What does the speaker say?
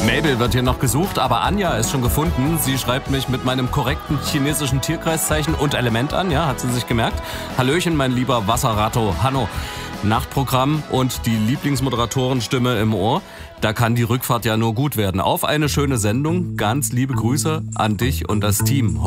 Mabel wird hier noch gesucht, aber Anja ist schon gefunden. Sie schreibt mich mit meinem korrekten chinesischen Tierkreiszeichen und Element an, ja, hat sie sich gemerkt. Hallöchen, mein lieber Wasserratto Hanno. Nachtprogramm und die Lieblingsmoderatorenstimme im Ohr. Da kann die Rückfahrt ja nur gut werden. Auf eine schöne Sendung. Ganz liebe Grüße an dich und das Team.